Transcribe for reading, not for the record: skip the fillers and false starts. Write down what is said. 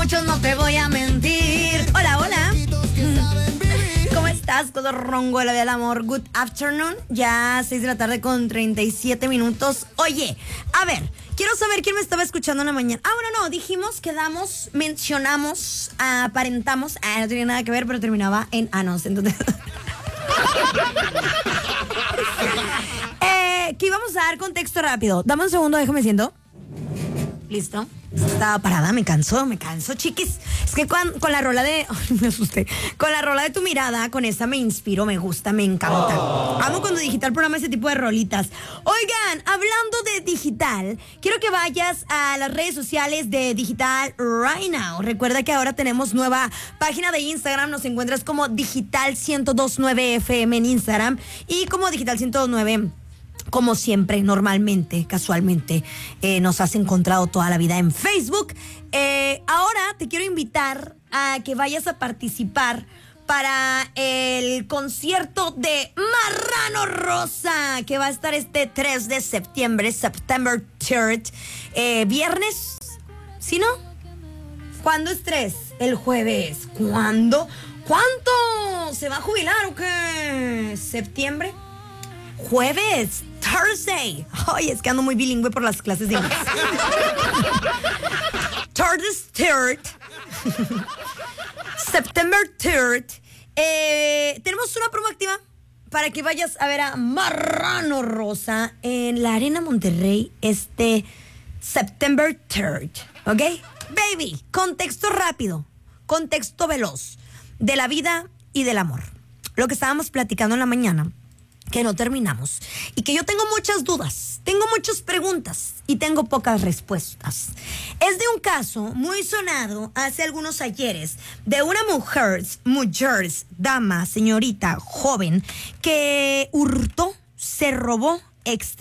muchos, no te voy a mentir. Hola, hola. ¿Cómo estás? Todo rongo de la vida del amor. Good afternoon. Ya 6 de la tarde con 37 minutos. Oye, a ver, quiero saber quién me estaba escuchando en la mañana. Bueno, no, dijimos, quedamos, mencionamos, aparentamos. No tenía nada que ver, pero terminaba en anos. Entonces... que íbamos a dar contexto rápido. Dame un segundo, déjame siento. Listo. Estaba parada, me canso, chiquis. Es que con la rola de... Ay, me asusté. Con la rola de Tu Mirada, con esa me inspiro, me gusta, me encanta. Amo cuando Digital programa ese tipo de rolitas. Oigan, hablando de Digital, quiero que vayas a las redes sociales de Digital right now. Recuerda que ahora tenemos nueva página de Instagram. Nos encuentras como Digital 1029 FM en Instagram y como Digital 109. Como siempre, normalmente, casualmente, nos has encontrado toda la vida en Facebook. Ahora te quiero invitar a que vayas a participar para el concierto de Marrano Rosa, que va a estar este 3 de septiembre, September 3rd, viernes, ¿sí no? ¿Cuándo es 3? El jueves. ¿Cuándo? ¿Cuánto? ¿Se va a jubilar o qué? ¿Septiembre? Jueves, Thursday. Ay, es que ando muy bilingüe por las clases de inglés. Third. September 3rd. Tenemos una promo activa para que vayas a ver a Marrano Rosa en la Arena Monterrey este September 3rd. ¿Ok? Baby, contexto rápido, contexto veloz de la vida y del amor. Lo que estábamos platicando en la mañana, que no terminamos, y que yo tengo muchas dudas, tengo muchas preguntas y tengo pocas respuestas. Es de un caso muy sonado hace algunos ayeres de una mujer, dama, señorita, joven, que hurtó, se robó,